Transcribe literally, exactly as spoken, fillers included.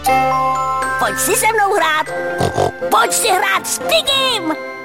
Pojď si se mnou hrát. Pojď si hrát s Pigim.